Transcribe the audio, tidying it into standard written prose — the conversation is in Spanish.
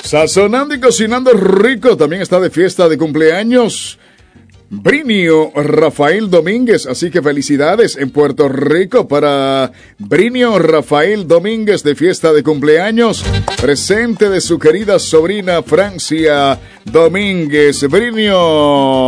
Sazonando y cocinando rico, también está de fiesta de cumpleaños Brinio Rafael Domínguez, así que felicidades en Puerto Rico para Brinio Rafael Domínguez de fiesta de cumpleaños, presente de su querida sobrina Francia Domínguez. Brinio.